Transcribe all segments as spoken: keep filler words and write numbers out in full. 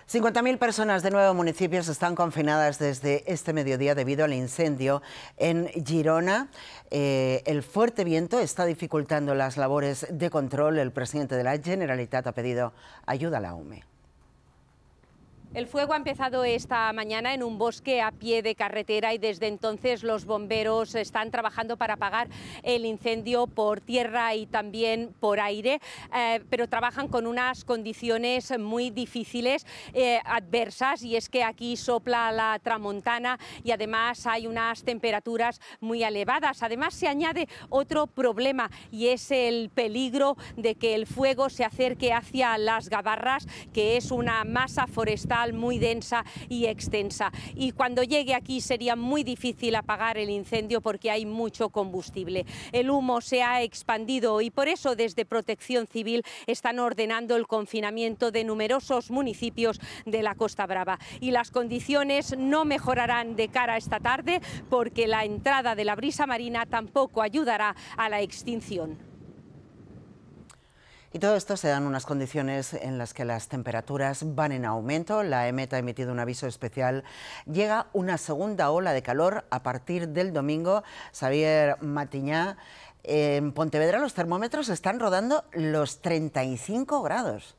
cincuenta mil personas de nueve municipios están confinadas desde este mediodía debido al incendio en Girona. Eh, el fuerte viento está dificultando las labores de control. El presidente de la Generalitat ha pedido ayuda a la U M E. El fuego ha empezado esta mañana en un bosque a pie de carretera y desde entonces los bomberos están trabajando para apagar el incendio por tierra y también por aire, eh, pero trabajan con unas condiciones muy difíciles, eh, adversas, y es que aquí sopla la tramontana y además hay unas temperaturas muy elevadas. Además se añade otro problema y es el peligro de que el fuego se acerque hacia las gabarras, que es una masa forestal muy densa y extensa, y cuando llegue aquí sería muy difícil apagar el incendio porque hay mucho combustible. El humo se ha expandido y por eso desde Protección Civil están ordenando el confinamiento de numerosos municipios de la Costa Brava, y las condiciones no mejorarán de cara a esta tarde porque la entrada de la brisa marina tampoco ayudará a la extinción. Y todo esto se dan unas condiciones en las que las temperaturas van en aumento. La EMET ha emitido un aviso especial. Llega una segunda ola de calor a partir del domingo. Xavier Matiñá, en Pontevedra los termómetros están rodando los treinta y cinco grados.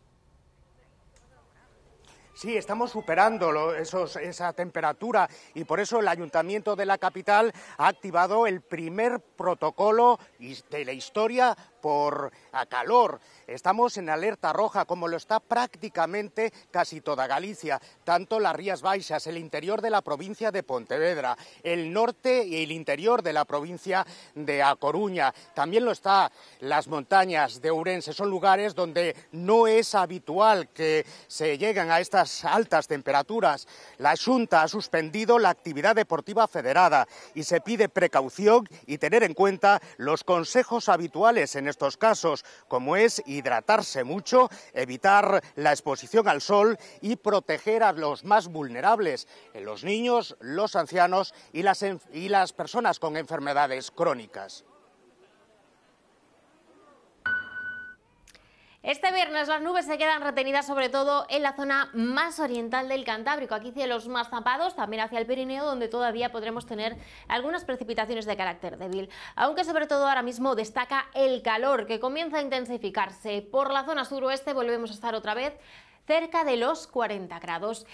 Sí, estamos superando lo, esos, esa temperatura y por eso el Ayuntamiento de la capital ha activado el primer protocolo de la historia por a calor. Estamos en alerta roja, como lo está prácticamente casi toda Galicia, tanto las Rías Baixas, el interior de la provincia de Pontevedra, el norte y el interior de la provincia de A Coruña. También lo está las montañas de Ourense. Son lugares donde no es habitual que se lleguen a estas altas temperaturas. La Xunta ha suspendido la actividad deportiva federada y se pide precaución y tener en cuenta los consejos habituales en estos casos, como es hidratarse mucho, evitar la exposición al sol y proteger a los más vulnerables, los niños, los ancianos y las, y las personas con enfermedades crónicas. Este viernes las nubes se quedan retenidas sobre todo en la zona más oriental del Cantábrico. Aquí cielos más tapados, también hacia el Pirineo, donde todavía podremos tener algunas precipitaciones de carácter débil. Aunque sobre todo ahora mismo destaca el calor, que comienza a intensificarse. Por la zona suroeste volvemos a estar otra vez cerca de los cuarenta grados.